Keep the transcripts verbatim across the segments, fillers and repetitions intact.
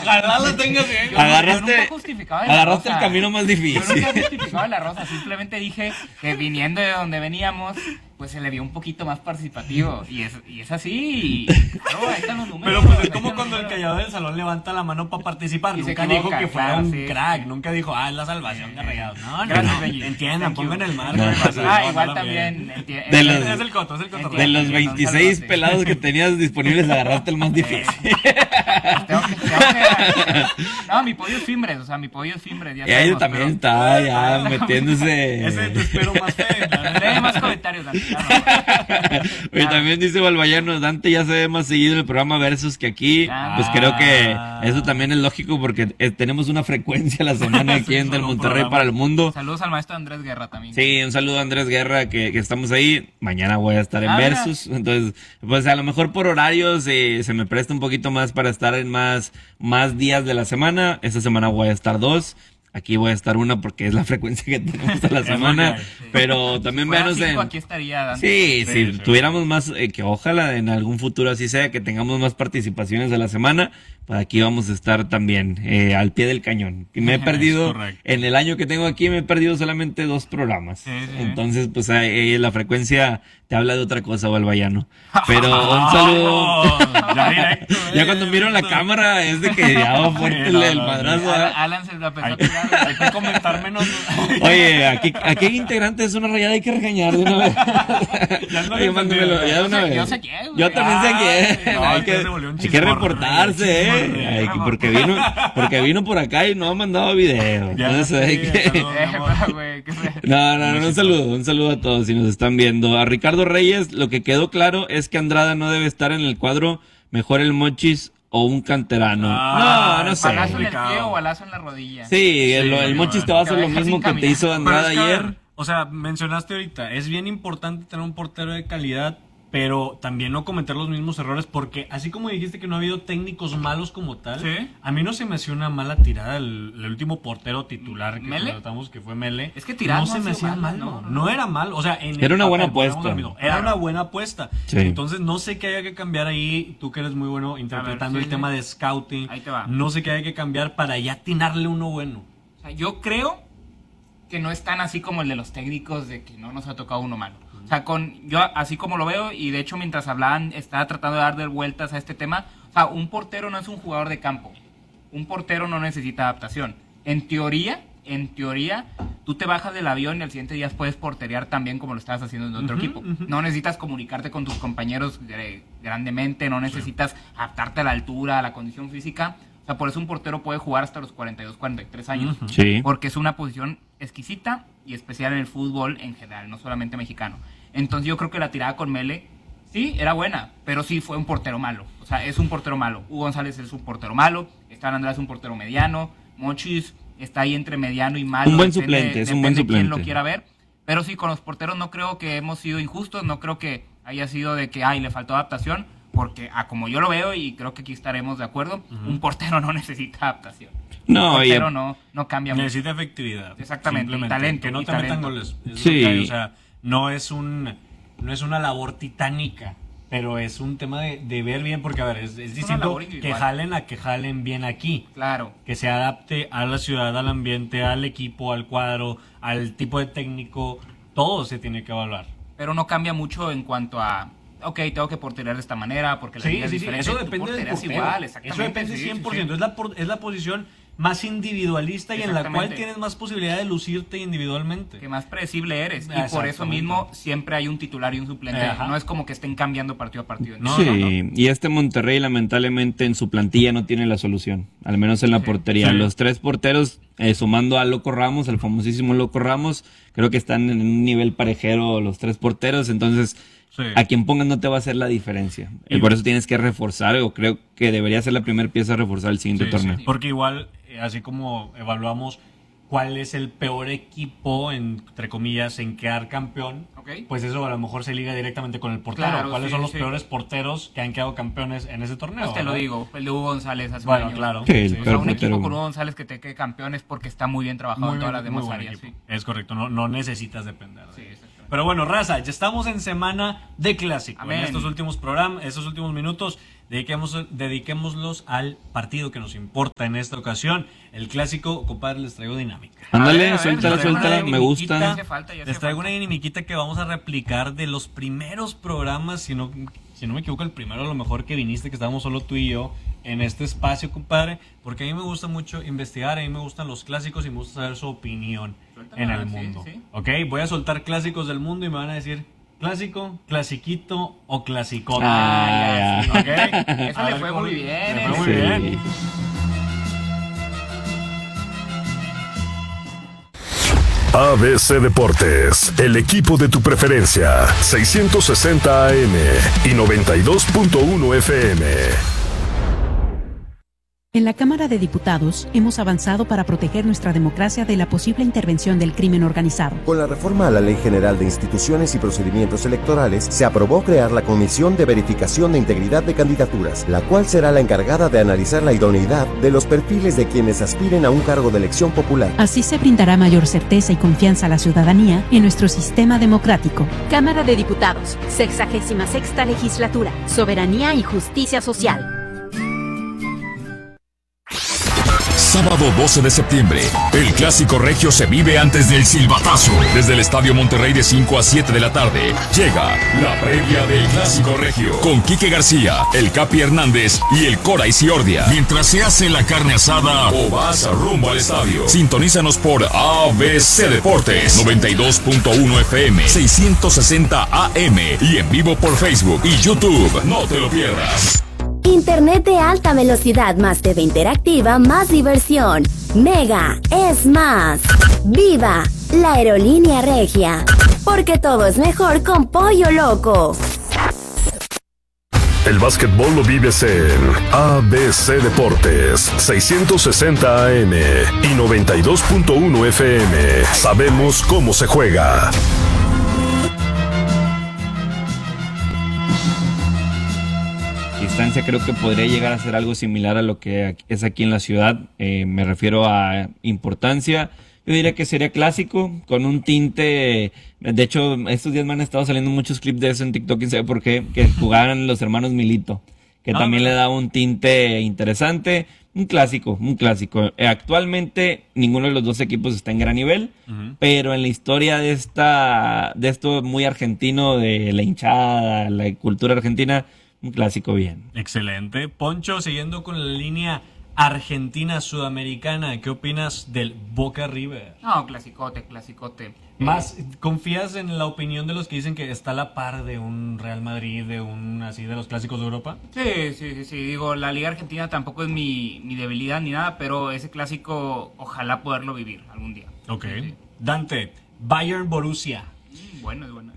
Ojalá lo tengas bien. Yo, Agarraste, yo nunca justificaba de la agarraste Rosa. el camino más difícil. Yo nunca justificaba de la Rosa, simplemente dije que viniendo de donde veníamos, pues se le vio un poquito más participativo. Y es, y es así. Y, claro, ahí están los números. Pero pues es ahí como están los cuando el números. callado del salón levanta la mano para participar. Y se Nunca equivoca, dijo que fuera claro, un sí, crack. sí. Nunca dijo, ah, es la salvación de Rayados. No, no, Gracias, no. Benji. Entiendan, Thank you. pongan el mar. No, no pues, pasa Ah, nada, igual no, también. enti- De enti- los- Es el coto, es el coto. De los veintiséis Saludote. pelados que tenías disponibles, agarraste el más difícil. Tengo que, tengo que- no, mi pollo es Fimbres, o sea, mi pollo es Fimbres. Ya Y ahí sabemos, también pero- está ya Ah, metiéndose. Ese te espero más fe. Lee más comentarios, Dante, ya no. Oye, también dice Valvallano, Dante ya se ve más seguido en el programa Versus que aquí. Ah. Pues creo que eso también es lógico porque eh, tenemos una frecuencia a la semana aquí en Sí, Del solo un Monterrey programa. para el mundo. Saludos al maestro Andrés Guerra también. Sí, un saludo a Andrés Guerra que, que estamos ahí. Mañana voy a estar en Ah, mira. Versus. Entonces, pues a lo mejor por horarios eh, se me presta un poquito más para estar en más, más días de la semana. Esta semana voy a estar dos. Aquí voy a estar una porque es la frecuencia que tenemos a la semana. Sí. Pero también Si fuera véanos cinco, en... aquí estaría Dante. Sí, Sí, si sí. tuviéramos más, eh, que ojalá en algún futuro así sea, que tengamos más participaciones a la semana, pues aquí vamos a estar también eh, al pie del cañón. Y me he Es perdido, correcto. en el año que tengo aquí, me he perdido solamente dos programas. Sí, sí. Entonces, pues ahí, la frecuencia te habla de otra cosa, Valvallano. Pero un saludo. Ya directo, Ya eh, cuando miro la directo. cámara es de que ya va fuerte Sí, no, el, el no, madrazo. Alan, ¿verdad? Alan se la empezó Hay, a tirar. hay que comentar menos. Oye, aquí, aquí hay integrantes de una rayada, hay que regañar de una vez. Ya no Oye, lo mándamelo, entendí. ya de una Yo sé- vez. yo sé quién, güey. Yo también sé Ah, quién. no, hay, es que que, se volvió un hay que chismorreo, reportarse, un eh. chismorreo. Hay que- porque vino, porque vino por acá y no ha mandado video. Ya Entonces sé, hay que... saludos. Eh, pero, güey, ¿qué fue? No, no, no, un saludo, un saludo a todos si nos están viendo. A Ricardo Reyes, lo que quedó claro es que Andrada no debe estar en el cuadro, mejor el Mochis o un canterano. Ah, no, no sé. ¿Balazo en el Complicado. pie o balazo en la rodilla? Sí, el, el Mochis te va a hacer Te lo deja mismo sin que te caminar. hizo Pero Andrada es que, a ver, ayer. o sea, mencionaste ahorita, es bien importante tener un portero de calidad, pero también no cometer los mismos errores, porque así como dijiste que no ha habido técnicos malos como tal, Sí. a mí no se me hacía una mala tirada el, el último portero titular que ¿Mele? tratamos, que fue Mele. Es que tirar no no se ha me sido hacía malo, malo, no, no, no, no. era mal, o sea, en el Era una buena papel, volvemos apuesta. a lo mismo, Era Claro. una buena apuesta. Sí. Entonces no sé qué haya que cambiar ahí, tú que eres muy bueno interpretando sí, el sí. tema de scouting, Ahí te va. no sé qué haya que cambiar para ya atinarle uno bueno. O sea, yo creo que no es tan así como el de los técnicos de que no nos ha tocado uno malo. O sea, con yo así como lo veo, y de hecho mientras hablaban estaba tratando de dar de vueltas a este tema. O sea, un portero no es un jugador de campo. Un portero no necesita adaptación. En teoría, en teoría, tú te bajas del avión y al siguiente día puedes porterear también como lo estabas haciendo en otro Ujú, equipo. ujú. No necesitas comunicarte con tus compañeros eh, grandemente, no necesitas adaptarte a la altura, a la condición física. O sea, por eso un portero puede jugar hasta los cuarenta y dos, cuarenta y tres años. Ujú. Sí. Porque es una posición exquisita y especial en el fútbol en general, no solamente mexicano. Entonces yo creo que la tirada con Mele, sí, era buena, pero sí fue un portero malo. O sea, es un portero malo. Hugo González es un portero malo, Esteban Andrade es un portero mediano, Mochis está ahí entre mediano y malo. Un buen depende- suplente, es un buen depende quién lo suplente. quiera ver. Pero sí, con los porteros no creo que hemos sido injustos, no creo que haya sido de que, ay, le faltó adaptación, porque a como yo lo veo, y creo que aquí estaremos de acuerdo, un portero no necesita adaptación. No, un oye, portero no, no cambia mucho. Necesita efectividad. Exactamente, y Simplemente. talento, Que no y te metan talento. goles. Es Sí. lo que hay, o sea, no es un no es una labor titánica, pero es un tema de, de ver bien, porque a ver, es, es una distinto labor que individual. jalen a que jalen bien aquí. Claro. Que se adapte a la ciudad, al ambiente, al equipo, al cuadro, al tipo de técnico. Todo se tiene que evaluar. Pero no cambia mucho en cuanto a, ok, tengo que porterear de esta manera porque la Sí, liga es sí, sí, diferente. eso Tú depende del portereas portero. igual, exactamente. Eso depende sí, sí, cien por ciento. sí. Es, la, por- es la posición más individualista y en la cual Exactamente. tienes más posibilidad de lucirte individualmente. Que más predecible eres. Y por eso Exactamente. mismo siempre hay un titular y un suplente. Ajá. No es como que estén cambiando partido a partido. No, sí, no, no. y este Monterrey lamentablemente en su plantilla no tiene la solución, al menos en la Sí. portería. Sí. Los tres porteros, eh, sumando a Loco Ramos, el famosísimo Loco Ramos, creo que están en un nivel parejero los tres porteros, entonces Sí. a quien pongas no te va a hacer la diferencia. Y Y- por eso tienes que reforzar, o creo que debería ser la primera pieza a reforzar el siguiente Sí, torneo. sí. Porque igual, eh, así como evaluamos cuál es el peor equipo, entre comillas, en quedar campeón, Ok. pues eso a lo mejor se liga directamente con el portero. Claro, ¿Cuáles sí, son los sí. peores porteros que han quedado campeones en ese torneo? Pues te lo ¿verdad? digo, el de Hugo González hace Bueno, un año. claro. Sí, el Sí. O sea, peor un equipo portero. con Hugo González que te quede campeón es porque está muy bien trabajado Muy en todas bien, las muy demás buen áreas. equipo. Sí. Es correcto, no, no necesitas depender. de Sí, él. exactamente. Pero bueno, raza, ya estamos en semana de clásico. Amén. En estos últimos programas, estos últimos minutos, dediquemos, dediquémoslos al partido que nos importa en esta ocasión. El clásico, compadre, les traigo dinámica. Ándale, A ver, a ver, suéltala, les traigo suéltala, una me gusta. Ya hace falta, ya hace Les traigo falta. una dinamiquita que vamos a replicar de los primeros programas, si no, si no me equivoco, el primero a lo mejor que viniste, que estábamos solo tú y yo en este espacio, compadre, porque a mí me gusta mucho investigar, a mí me gustan los clásicos y me gusta saber su opinión Suéltala, en el sí, mundo. sí. Ok, voy a soltar clásicos del mundo y me van a decir clásico, clasiquito o clasicote. Ah, ya. Ok. Eso A le ver fue cómo- muy bien, le eh. fue muy Sí. bien. A B C Deportes, el equipo de tu preferencia, seiscientos sesenta A M y noventa y dos punto uno F M. En la Cámara de Diputados hemos avanzado para proteger nuestra democracia de la posible intervención del crimen organizado. Con la reforma a la Ley General de Instituciones y Procedimientos Electorales, se aprobó crear la Comisión de Verificación de Integridad de Candidaturas, la cual será la encargada de analizar la idoneidad de los perfiles de quienes aspiren a un cargo de elección popular. Así se brindará mayor certeza y confianza a la ciudadanía en nuestro sistema democrático. Cámara de Diputados, sexagésima sexta legislatura, Soberanía y Justicia Social. Sábado doce de septiembre, el Clásico Regio se vive antes del silbatazo. Desde el Estadio Monterrey de cinco a siete de la tarde, llega la previa del Clásico Regio. Con Quique García, el Capi Hernández y el Cora Isiordia. Mientras se hace la carne asada o vas rumbo al estadio. Sintonízanos por A B C Deportes, noventa y dos punto uno F M, seiscientos sesenta A M y en vivo por Facebook y YouTube. No te lo pierdas. Internet de alta velocidad más T V interactiva más diversión. Mega es más. ¡Viva la aerolínea regia! Porque todo es mejor con Pollo Loco. El básquetbol lo vives en A B C Deportes, seiscientos sesenta A M y noventa y dos punto uno F M. Sabemos cómo se juega. Distancia creo que podría llegar a ser algo similar a lo que es aquí en la ciudad. Eh, me refiero a importancia. Yo diría que sería clásico, con un tinte. De hecho, estos días me han estado saliendo muchos clips de eso en TikTok, y sé por qué, que jugaban los hermanos Milito, que Ah, también no. le da un tinte interesante. Un clásico, un clásico. Eh, actualmente ninguno de los dos equipos está en gran nivel, Ujú. pero en la historia de esta, de esto muy argentino, de la hinchada, la cultura argentina, un clásico bien. Excelente. Poncho, siguiendo con la línea argentina-sudamericana, ¿qué opinas del Boca River? No, clasicote, clasicote. Más, ¿confías en la opinión de los que dicen que está a la par de un Real Madrid, de un así de los clásicos de Europa? Sí, sí, sí, sí. Digo, la Liga Argentina tampoco es mi, mi debilidad ni nada, pero ese clásico, ojalá poderlo vivir algún día. Ok. Sí, sí. Dante, Bayern Borussia, Mm, Bueno, es bueno.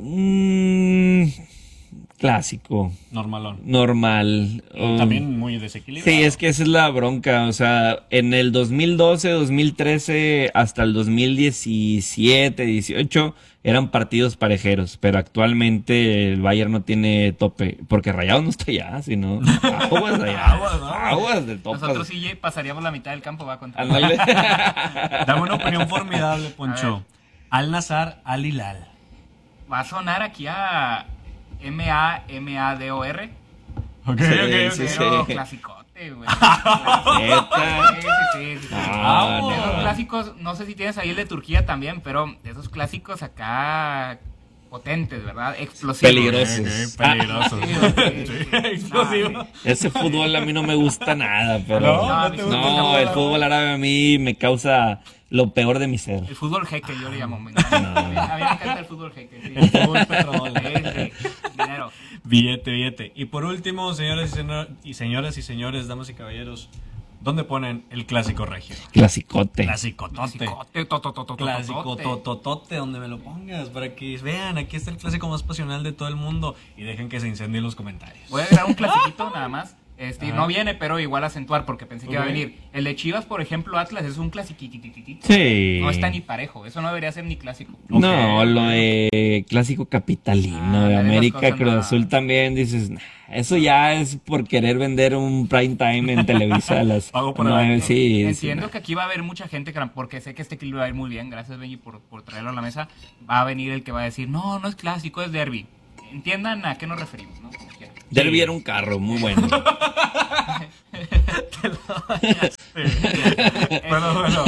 Mm, clásico, normalón. normal. Um, También muy desequilibrado. Sí, es que esa es la bronca. O sea, en el dos mil doce, dos mil trece hasta el dos mil diecisiete, dieciocho eran partidos parejeros, pero actualmente el Bayern no tiene tope, porque Rayados no está allá, sino aguas allá, Aguas, ¿no? aguas del tope. Nosotros sí pasaríamos la mitad del campo, va contra. Ándale. Dame una opinión formidable, A Poncho. Al Nazar, Al Hilal. Va a sonar aquí a M A M A D O R. Ok, Sí, ok, sí, ok. sí. Pero clasicote, güey. Neta. Sí, sí, sí, sí. Ah, De esos no. clásicos, no sé si tienes ahí el de Turquía también, pero de esos clásicos acá potentes, ¿verdad? Explosivos. Peligrosos. Ok, peligroso. Sí, sí, sí. Explosivo. No, sí. Ese fútbol a mí no me gusta nada, pero No, no no, te gusta el fútbol el fútbol árabe a mí me causa lo peor de mi ser. El fútbol jeque, yo le llamo. Me encanta. No. A mí me encanta el fútbol jeque. Sí. El fútbol petróleo. Sí, sí. Dinero. Billete, billete. Y por último, señores y, seno- y señoras y señores, damas y caballeros, ¿dónde ponen el clásico regio? Clasicote. Clasicotote. Clasicote, to, to, to, to, to, Clásico totote. tototote, donde me lo pongas, para que vean, aquí está el clásico más pasional de todo el mundo y dejen que se incendien los comentarios. Voy a agregar un clasiquito nada más. Este, Ajá. no viene, pero igual acentuar porque pensé que iba a Ok. venir. El de Chivas, por ejemplo, Atlas es un clasiquitititito. Sí. No está ni parejo, eso no debería ser ni clásico. No, lo de clásico capitalino Ah, de esas América, cosas Cruz no. Azul también, dices, "Nah, eso ya es por querer vender un prime time en Televisa a las Pago por nueve, evento. sí, Entiendo sí, que aquí va a haber mucha gente, que- porque sé que este clip va a ir muy bien, gracias Benji por, por traerlo a la mesa. Va a venir el que va a decir, no, no es clásico, es derbi. Entiendan a qué nos referimos, ¿no? Como quieran. Derby era un carro, muy bueno. Bueno, bueno.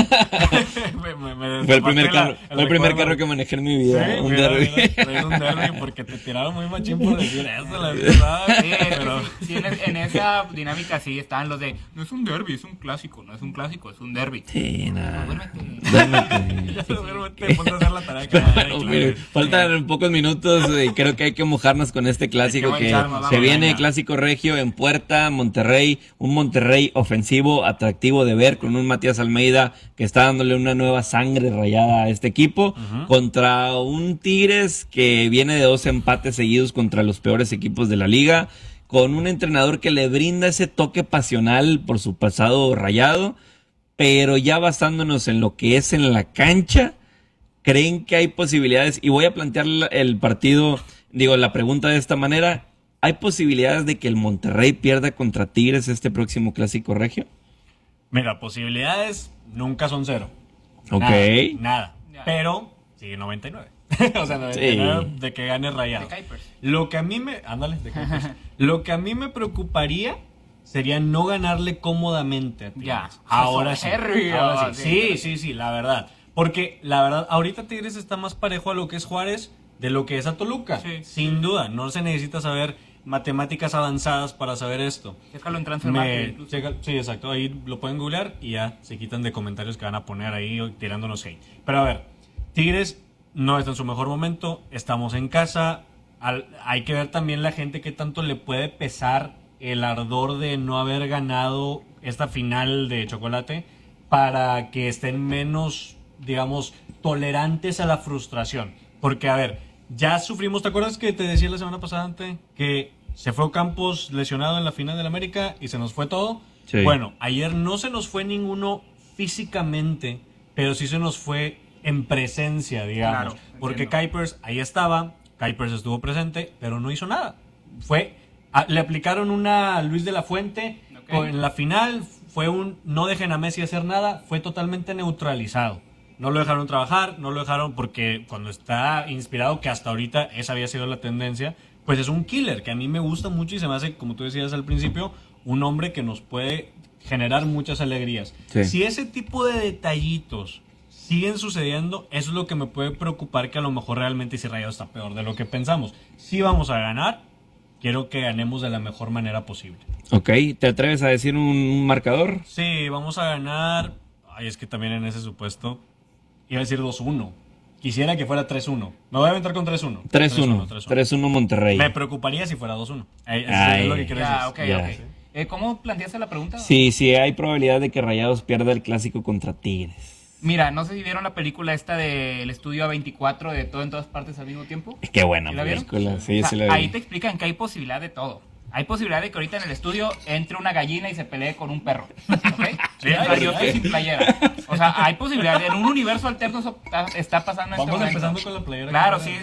me, me, me Fue el primer despaté la- carro, fue el primer recuerdo. carro que manejé en mi vida, Sí, un mira, Derby. mira, traes un derby porque te tiraron muy machín por decir eso, la verdad. Sí, es que Pero- sí, sí, en, en esa dinámica sí estaban los de, no es un derby, es un clásico, no es un clásico, es un derby. Sí, nada. Duérmete. Duérmete. Ya, duérmete, ponte a hacer la tarea. que- ay, claro. Mire, faltan pocos minutos y creo que hay que mojarnos con este clásico Hay que que mojarnos, se vamos, viene, venga. clásico regio en Puerta, Monterrey, un Monterrey ofensivo, atractivo de ver, con un Matías Almeida que está dándole una nueva sangre rayada a este equipo, contra un Tigres que viene de dos empates seguidos contra los peores equipos de la liga, con un entrenador que le brinda ese toque pasional por su pasado rayado, pero ya basándonos en lo que es en la cancha, ¿creen que hay posibilidades? Y voy a plantear la- el partido, digo, la pregunta de esta manera. ¿Hay posibilidades de que el Monterrey pierda contra Tigres este próximo clásico regio? Mira, posibilidades nunca son cero. Ok. Nada, nada. Ya. Pero sigue noventa y nueve. O sea, noventa y nueve de que gane Rayado. De Kuipers. Lo que a mí me... Ándale, de Kuipers. Lo que a mí me preocuparía sería no ganarle cómodamente a Tigres. Ya. Ahora sí. Soberbio. Ahora sí. Sí. Sí, sí, sí, la verdad. Porque la verdad, ahorita Tigres está más parejo a lo que es Juárez de lo que es a Toluca. Sí. Sin duda. No se necesita saber matemáticas avanzadas para saber esto. Chécalo en Transfer Market, Me, incluso. checa- sí, exacto. Ahí lo pueden googlear y ya se quitan de comentarios que van a poner ahí o tirándonos hate. Pero a ver, Tigres no está en su mejor momento. Estamos en casa. Al- hay que ver también la gente que tanto le puede pesar el ardor de no haber ganado esta final de chocolate para que estén menos, digamos, tolerantes a la frustración. Porque, a ver, ya sufrimos. ¿Te acuerdas que te decía la semana pasada, Ante, que se fue Campos lesionado en la final del América y se nos fue todo? Sí. Bueno, ayer no se nos fue ninguno físicamente, pero sí se nos fue en presencia, digamos. Claro, porque entiendo. Kuipers ahí estaba, Kuipers estuvo presente, pero no hizo nada. Fue, a- le aplicaron una a Luis de la Fuente, Ok. con- en la final fue un no dejen a Messi hacer nada, fue totalmente neutralizado. No lo dejaron trabajar, no lo dejaron porque cuando está inspirado, que hasta ahorita esa había sido la tendencia, pues es un killer, que a mí me gusta mucho y se me hace, como tú decías al principio, un hombre que nos puede generar muchas alegrías. Sí. Si ese tipo de detallitos siguen sucediendo, eso es lo que me puede preocupar, que a lo mejor realmente si Rayados está peor de lo que pensamos. Si vamos a ganar, quiero que ganemos de la mejor manera posible. Ok, ¿te atreves a decir un, un marcador? Sí, vamos a ganar. Ay, es que también en ese supuesto iba a decir dos uno. Quisiera que fuera tres uno. Me voy a aventar con tres uno. tres uno. tres uno Monterrey. Me preocuparía si fuera dos uno. Ahí- eso Ay. es lo que quiero Ya, decir. ok, Ya. ok. Eh, ¿Cómo planteaste la pregunta? Sí, sí, hay probabilidad de que Rayados pierda el clásico contra Tigres. Mira, no sé si vieron la película esta del estudio A veinticuatro de Todo en Todas Partes al mismo tiempo. Qué buena ¿Sí la vieron? película, sí, O sea, sí la vi. ahí te explican que hay posibilidad de todo. Hay posibilidad de que ahorita en el estudio entre una gallina y se pelee con un perro. ¿Ok? Sí, Mientras hay, yo estoy hay. sin playera. O sea, hay posibilidad. En un universo alterno eso está, está pasando en Vamos este momento. empezando con la playera. Claro, sí.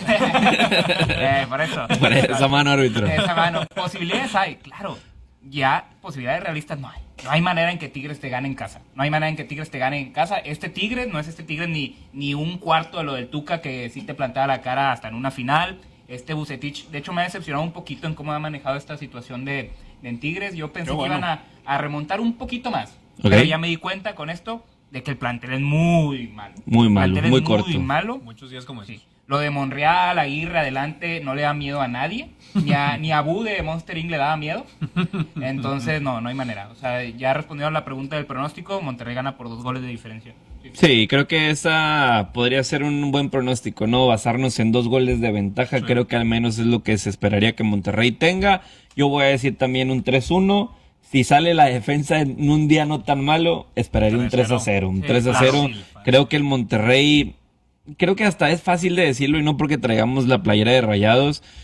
eh, por eso. Por esa mano, árbitro. Esa mano. Posibilidades hay, claro. Ya posibilidades realistas no hay. No hay manera en que Tigres te gane en casa. No hay manera en que Tigres te gane en casa. Este Tigres no es este Tigres ni, ni un cuarto de lo del Tuca, que sí te plantea la cara hasta en una final. Este Vucetich, de hecho, me ha decepcionado un poquito en cómo ha manejado esta situación de, de en Tigres. Yo pensé Qué bueno. que iban a, a remontar un poquito más. Ok. Pero ya me di cuenta con esto de que el plantel es muy malo. Muy El malo, plantel es muy corto. Muy malo. Muchos días como Sí. esos. Lo de Monreal, Aguirre, adelante, no le da miedo a nadie. Ni a, ni a Bu de Monster Inc le daba miedo. Entonces, no, no hay manera. O sea, ya respondieron la pregunta del pronóstico. Monterrey gana por dos goles de diferencia. Sí. Sí, creo que esa podría ser un buen pronóstico, ¿no? Basarnos en dos goles de ventaja, Sí. creo que al menos es lo que se esperaría que Monterrey tenga. Yo voy a decir también un tres uno. Si sale la defensa en un día no tan malo, esperaría un tres a cero. Un Sí, tres a fácil, cero. fácil. Creo que el Monterrey, creo que hasta es fácil de decirlo y no porque traigamos la playera de Rayados.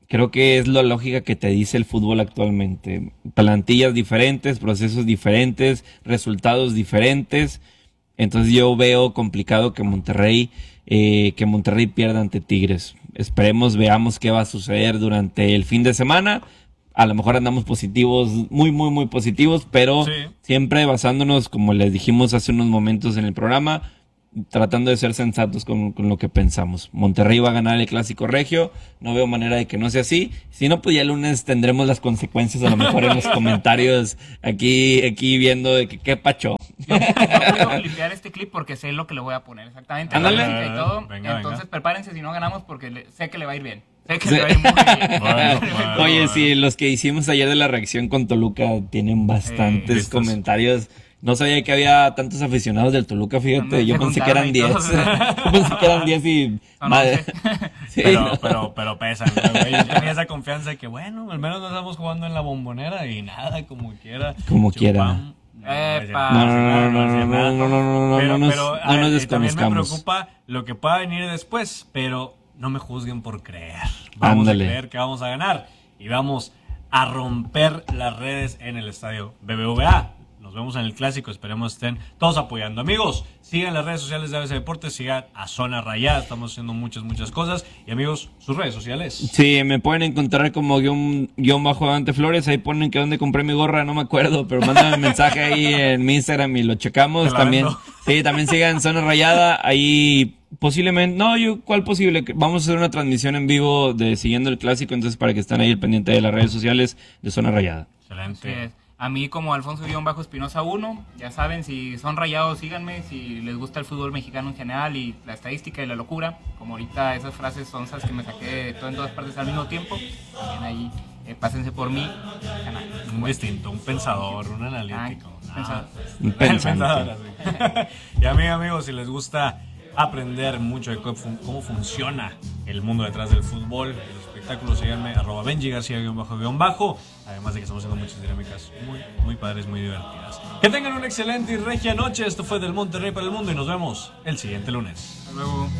Creo que es la lógica que te dice el fútbol actualmente. Plantillas diferentes, procesos diferentes, resultados diferentes. Entonces yo veo complicado que Monterrey, eh, que Monterrey pierda ante Tigres. Esperemos, veamos qué va a suceder durante el fin de semana. A lo mejor andamos positivos, muy, muy, muy positivos, pero sí. Siempre basándonos, como les dijimos hace unos momentos en el programa, tratando de ser sensatos con, con lo que pensamos. Monterrey va a ganar el Clásico Regio, no veo manera de que no sea así. Si no, pues ya el lunes tendremos las consecuencias a lo mejor en los comentarios aquí, aquí viendo de que qué pacho. Yo puedo clipear este clip porque sé lo que le voy a poner exactamente. Ándale. Y todo. Venga, Entonces venga. prepárense si no ganamos porque le, sé que le va a ir bien. Sé que le va a ir muy bien. Bueno, bueno, Oye, bueno. sí, los que hicimos ayer de la reacción con Toluca tienen bastantes listos. comentarios. No sabía que había tantos aficionados del Toluca, fíjate. Hombre, Yo se pensé que eran juntaron y diez. todos. Yo pensé que eran diez y... Son madre. once. Sí, Pero, no. pero, pero pesan, güey. Yo tenía esa confianza de que, bueno, al menos no estamos jugando en la Bombonera y nada, como quiera. Como Chupam. quiera. Epa. No, no, no, no, no, no, no, no, Pero, no nos- pero, no a ver, nos y también me desconozcamos. preocupa lo que pueda venir después, pero no me juzguen por creer. Vamos Ándale. a creer que vamos a ganar y vamos a romper las redes en el estadio B B V A. Nos vemos en el Clásico, esperemos estén todos apoyando. Amigos, sigan las redes sociales de A B C Deportes, sigan a Zona Rayada, estamos haciendo muchas, muchas cosas. Y amigos, sus redes sociales. Sí, me pueden encontrar como guión, guión bajo Dante Flores. Ahí ponen que dónde compré mi gorra, no me acuerdo, pero mándame un mensaje ahí en mi Instagram y lo checamos. Te la También, vendo. sí, también sigan Zona Rayada. Ahí posiblemente, no, yo, ¿cuál posible? Vamos a hacer una transmisión en vivo de siguiendo el Clásico, entonces para que estén ahí al pendiente de las redes sociales de Zona Rayada. Así Excelente. es. A mí como Alfonso-Espinosa uno, ya saben, si son rayados síganme, si les gusta el fútbol mexicano en general y la estadística y la locura, como ahorita esas frases sonzas que me saqué de todo en todas partes al mismo tiempo, también ahí eh, pásense por mí. Canal. Un distinto, un pensador, un analítico. Ah, Ah, pensador. Un pensante. pensador, así. Y a mí, amigos, si les gusta aprender mucho de cómo, fun- cómo funciona el mundo detrás del fútbol, el espectáculo, síganme, arroba Benji García, guión bajo, guión bajo. Además de que estamos haciendo muchas dinámicas muy, muy padres, muy divertidas. Que tengan una excelente y regia noche. Esto fue del Monterrey para el mundo y nos vemos el siguiente lunes. Hasta luego.